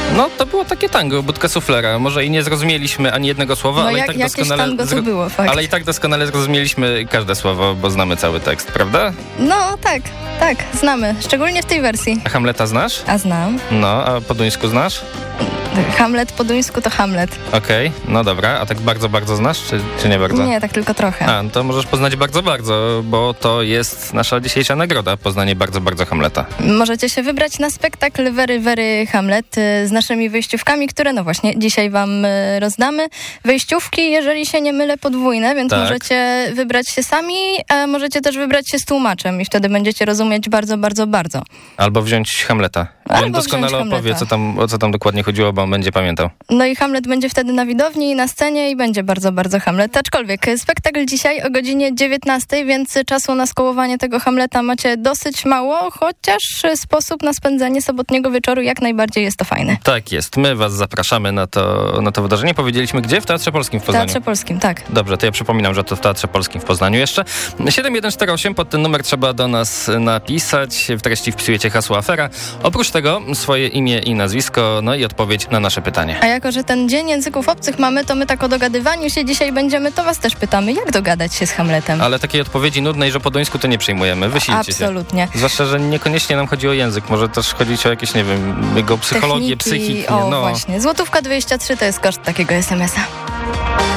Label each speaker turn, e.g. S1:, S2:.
S1: No, to było takie tango, budka suflera. Może i nie zrozumieliśmy ani jednego słowa,
S2: No
S1: ale, i tak doskonale,
S2: tango to było, fakt.
S1: ale i tak doskonale zrozumieliśmy każde słowo, bo znamy cały tekst, prawda?
S2: No, tak, znamy. Szczególnie w tej wersji.
S1: A Hamleta znasz?
S2: A znam.
S1: No, a po duńsku znasz?
S2: Hamlet po duńsku to Hamlet.
S1: Okej, no dobra. A tak bardzo, bardzo znasz, czy nie bardzo?
S2: Nie, tak tylko trochę.
S1: A, no to możesz poznać bardzo, bardzo, bo to jest nasza dzisiejsza nagroda, poznanie bardzo, bardzo Hamleta.
S2: Możecie się wybrać na spektakl Very, Very Hamlet z naszymi wyjściówkami, które no właśnie dzisiaj wam rozdamy. Wyjściówki, jeżeli się nie mylę, podwójne, więc
S1: Tak.
S2: możecie wybrać się sami, a możecie też wybrać się z tłumaczem i wtedy będziecie rozumieć bardzo, bardzo, bardzo.
S1: Albo wziąć Hamleta.
S2: Albo
S1: On doskonale
S2: wziąć
S1: opowie,
S2: Hamleta.
S1: o co tam dokładnie chodziło, bo on będzie pamiętał.
S2: No i Hamlet będzie wtedy na widowni i na scenie i będzie bardzo, bardzo Hamlet. Aczkolwiek spektakl dzisiaj o godzinie 19, więc czasu na skołowanie tego Hamleta macie dosyć mało, chociaż sposób na spędzenie sobotniego wieczoru jak najbardziej jest to fajny.
S1: Tak jest. My was zapraszamy na to wydarzenie. Powiedzieliśmy gdzie? W Teatrze Polskim w
S2: W
S1: Poznaniu.
S2: Teatrze Polskim, tak.
S1: Dobrze, to ja przypominam, że to w Teatrze Polskim w Poznaniu jeszcze. 7148, pod ten numer trzeba do nas napisać. W treści wpisujecie hasło afera. Oprócz tego swoje imię i nazwisko, no i odpowiedź na nasze pytanie.
S2: A jako, że ten Dzień Języków Obcych mamy, to my tak o dogadywaniu się dzisiaj będziemy, to was też pytamy, jak dogadać się z Hamletem?
S1: Ale takiej odpowiedzi nudnej, że po duńsku to nie przyjmujemy. Wysilcie się.
S2: Absolutnie.
S1: Zwłaszcza, że niekoniecznie nam chodzi o język. Może też chodzić o jakieś, nie wiem, jego psychologię,
S2: Techniki,
S1: psychikę.
S2: o właśnie. Złotówka 23 to jest koszt takiego SMS-a.